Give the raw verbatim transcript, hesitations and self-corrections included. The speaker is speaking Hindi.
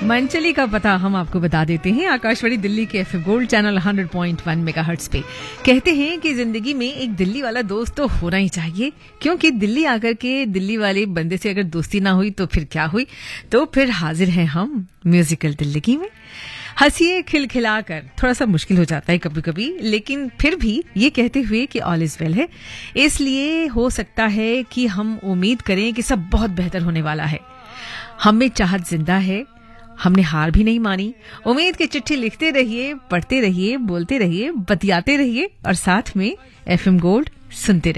मंचली का पता हम आपको बता देते हैं। आकाशवाणी दिल्ली के FM gold channel hundred point one megahertz पे। कहते हैं कि जिंदगी में एक दिल्ली वाला दोस्त तो होना ही चाहिए, क्योंकि दिल्ली आकर के दिल्ली वाले बंदे से अगर दोस्ती ना हुई तो फिर क्या हुई। तो फिर हाजिर हैं हम म्यूजिकल दिल्ली में। हंसिए खिलखिलाकर, थोड़ा सा मुश्किल हो जाता है कभी कभी, लेकिन फिर भी ये कहते हुए कि ऑल इज वेल है। इसलिए हो सकता है कि हम उम्मीद करें कि सब बहुत बेहतर होने वाला है। हम में चाहत जिंदा है, हमने हार भी नहीं मानी। उम्मीद की चिट्ठी लिखते रहिए, पढ़ते रहिए, बोलते रहिए, बतियाते रहिए और साथ में एफएम गोल्ड सुनते रहिए।